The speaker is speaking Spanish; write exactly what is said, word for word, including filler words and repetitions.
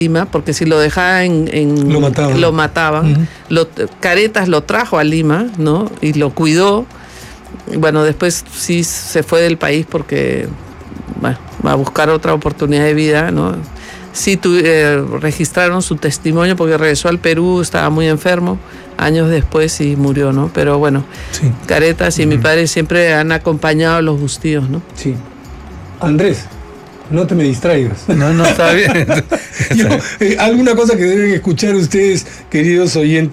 Lima, porque si lo dejaba en, en lo mataban, lo mataban. Uh-huh. Lo, Caretas lo trajo a Lima, ¿no? Y lo cuidó. Bueno, después sí se fue del país porque, bueno, va a buscar otra oportunidad de vida, ¿no? Sí tu, eh, registraron su testimonio porque regresó al Perú, estaba muy enfermo, años después y murió, ¿no? Pero bueno, sí. Caretas y uh-huh. mi padre siempre han acompañado a los Bustillos, ¿no? Sí. Andrés, no te me distraigas. No, no, está bien. Yo, eh, alguna cosa que deben escuchar ustedes, queridos oyentes.